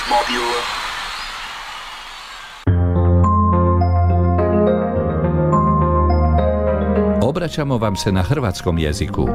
Obraćamo vam se na hrvatskom jeziku.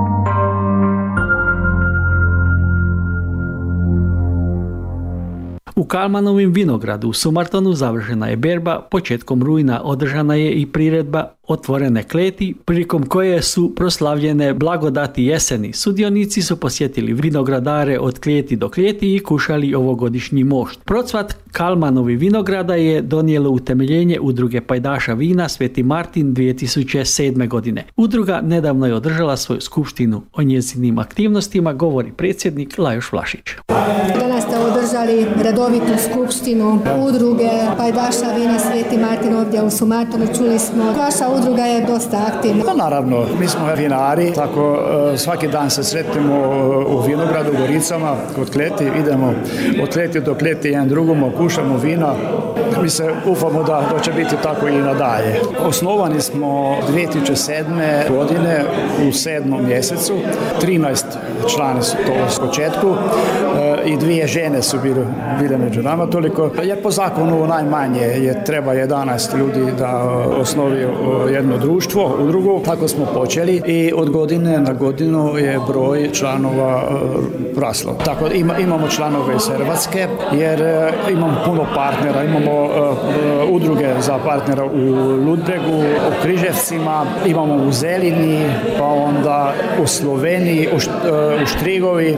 U Kalmanovim vinogradu u Sumartonu završena je berba, početkom rujna održana je i priredba Otvorene kleti, prilikom koje su proslavljene blagodati jeseni. Sudionici su posjetili vinogradare od klijeti do klijeti i kušali ovogodišnji mošt. Procvat Kalmanovi vinograda je donijelo utemeljenje udruge pajdaša vina Sveti Martin 2007. godine. Udruga nedavno je održala svoju skupštinu. O njezinim aktivnostima govori predsjednik Lajos Vlašić. Danas ste održali redovitu skupštinu udruge pajdaša vina Sveti Martin ovdje u Sumartonu. Čuli smo, vaša udruga je dosta aktivna. Pa naravno, mi smo vinari, tako svaki dan se sretimo u vinogradu, u Goricama, kod kleti, idemo od kleti do kleti jedan drugom, kušamo vina. Mi se ufamo da će biti tako i nadalje. Osnovani smo 2007. godine u 7. mjesecu, 13 člani su to u početku i 2 žene su bile među nama toliko. Jer po zakonu najmanje je treba 11 ljudi da osnovi jedno društvo, udrugu. Tako smo počeli i od godine na godinu je broj članova raslo. Tako imamo članove iz Hrvatske jer imamo puno partnera, imamo udruge za partnera u Ludbregu, u Križevcima, imamo u Zelini, pa onda u Sloveniji, u Štrigovi.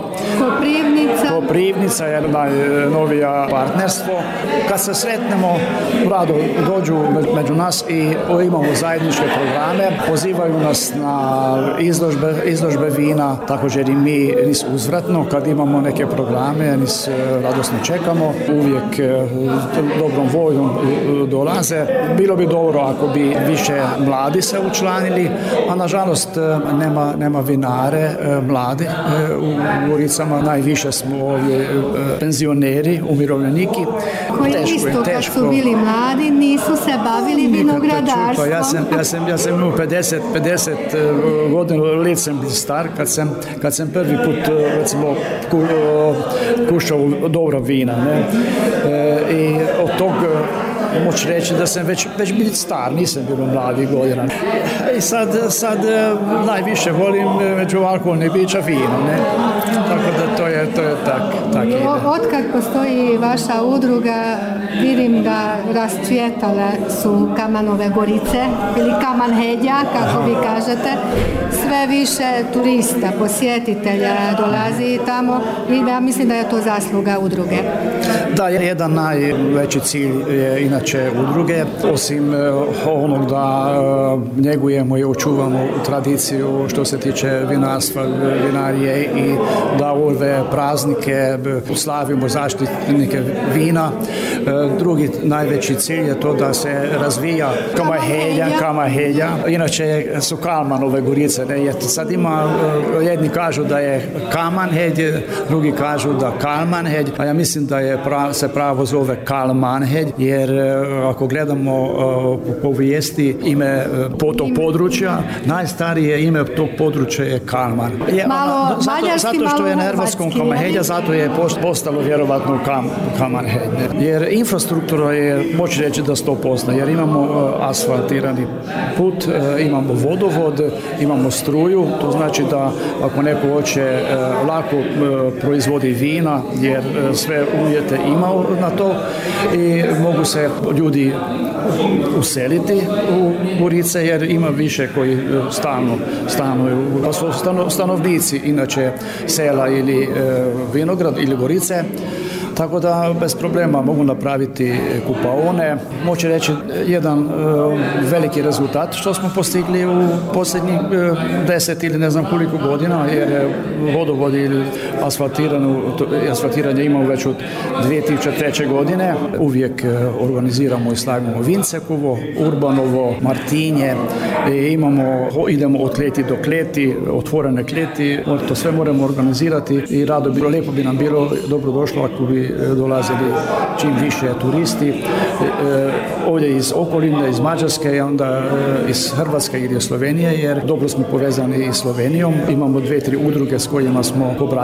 Koprivnica je najnovija partnerstvo. Kad se sretnemo, rado dođu među nas i imamo zajedničke programe, pozivaju nas na izložbe vina, također i mi uzvratno kad imamo neke programe, radosno čekamo, uvijek dobrom voljom dolaze. Bilo bi dobro ako bi više mladi se učlanili, a nažalost nema vinare mladi u Goricama, najviše smo ovdje penzioneri, umirovljeniki. Koji isto kad su bili mladi nisu se bavili vinogradarstvom. Ja sam imao 50 godina, let sam bio star kad sam prvi put recimo kušao dobra vina. Ne? I od tog moću reći da sam već bio star, nisam bio mladi godina. I sad najviše volim među alkoholnih pića vino, ne? Tako da to je tak ide. Otkad postoji vaša udruga, vidim da rascvjetale su Kamanove Gorice ili Kaman-Hedja, kako vi kažete. Sve više turista, posjetitelja dolazi tamo i ja mislim da je to zasluga udruge. Da, jedan najveći cilj je inače udruge, osim onog da njegujemo i očuvamo tradiciju što se tiče vinarstva, vinarije i da ove praznike slavimo zaštitnike vina. Drugi najveći cilj je to da se razvija Kaman-Hedja. Inače su Kalmanove Gorice. Ne? Sad ima, jedni kažu da je Kaman-Hedj, drugi kažu da Kalman-Hedj, a ja mislim da se pravo zove Kalman-Hedj, jer ako gledamo po povijesti ime tog područja, najstarije ime tog područja je Kalman. Zato što je na hrvatskom Kaman-Hedja, zato je postalo vjerovatno Kaman-Hedj. Jer infrastruktura je, moći reći da 100%, jer imamo asfaltirani put, imamo vodovod, imamo struju, to znači da ako neko hoće lako proizvodi vina, jer sve uvjete ima na to i mogu se ljudi useliti u Gorice jer ima više koji stanuju, pa su stanovnici inače sela ili vinograd ili Gorice. Tako da bez problema mogu napraviti kupaone. Moći reći jedan veliki rezultat što smo postigli u posljednjih 10 ili ne znam koliko godina, jer je vodovod ili asfaltiranje imamo već od 2003. godine. Uvijek organiziramo i slavimo Vincekovo, Urbanovo, Martinje. Idemo od kleti do kleti, otvorene kleti. To sve moramo organizirati i lijepo bi nam bilo dobro došlo ako bi dolazili čim više turisti ovdje iz okoline, iz Mađarske i onda iz Hrvatske ili Slovenije, jer dobro smo povezani i Slovenijom. Imamo 2-3 udruge s kojima smo